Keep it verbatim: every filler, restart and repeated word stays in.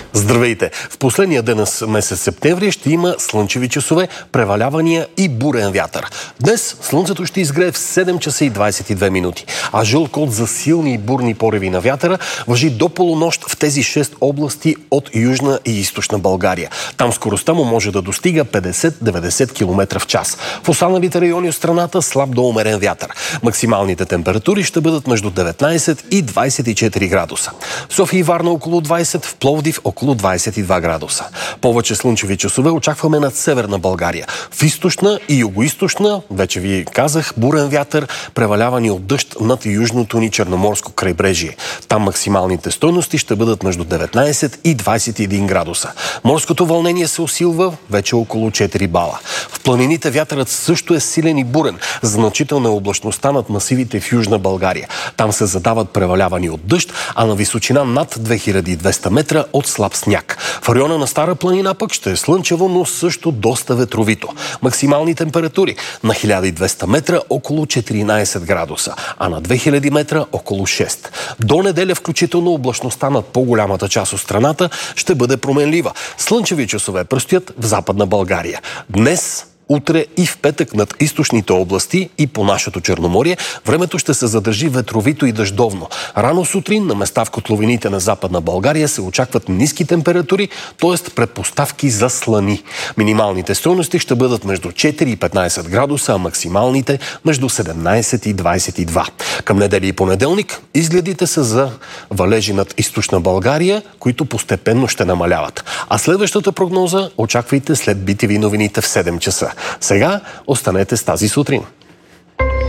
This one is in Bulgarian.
Здравейте! В последния ден на месец септември ще има слънчеви часове, превалявания и бурен вятър. Днес слънцето ще изгрее в седем часа и двадесет и две минути, а жълт код за силни и бурни пориви на вятъра важи до полунощ в тези шест области от Южна и Източна България. Там скоростта му може да достига петдесет до деветдесет километра в час. В останалите райони от страната слаб до умерен вятър. Максималните температури ще бъдат между деветнадесет и двадесет и четири градуса. В София и Варна около двадесет, в Пловдив около двадесет и два градуса. Повече слънчеви часове очакваме над Северна България. В Източна и Югоизточна, вече ви казах, бурен вятър, превалявани от дъжд над южното ни черноморско крайбрежие. Там максималните стойности ще бъдат между деветнадесет и двадесет и един градуса. Морското вълнение се усилва вече около четири бала. В планините вятърът също е силен и бурен. Значителна е облачността над масивите в Южна България. Там се задават превалявани от дъжд, а на височина над две хиляди и двеста метра от слаб сняг. В района на Стара планина пък ще е слънчево, но също доста ветровито. Максимални температури на хиляда и двеста метра около четиринадесет градуса, а на две хиляди метра около шест. До неделя включително облачността над по-голямата част от страната ще бъде променлива. Слънчеви часове предстоят в Западна България. Днес, утре и в петък над източните области и по нашето Черноморие времето ще се задържи ветровито и дъждовно. Рано сутрин на места в котловините на Западна България се очакват ниски температури, т.е. предпоставки за слани. Минималните стойности ще бъдат между четири и петнадесет градуса, а максималните между седемнадесет и двадесет и два. Към неделя и понеделник изгледите са за валежи над Източна България, които постепенно ще намаляват. А следващата прогноза очаквайте след би ти ви новините в седем часа. Сега останете с тази сутрин.